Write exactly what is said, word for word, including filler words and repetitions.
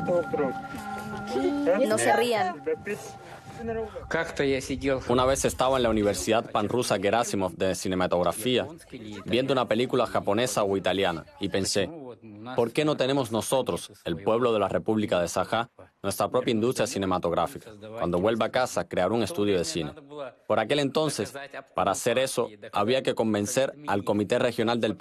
No se rían. Una vez estaba en la Universidad Panrusa Gerasimov de Cinematografía, viendo una película japonesa o italiana, y pensé, ¿por qué no tenemos nosotros, el pueblo de la República de Sajá, nuestra propia industria cinematográfica? Cuando vuelva a casa, crear un estudio de cine. Por aquel entonces, para hacer eso, había que convencer al Comité Regional del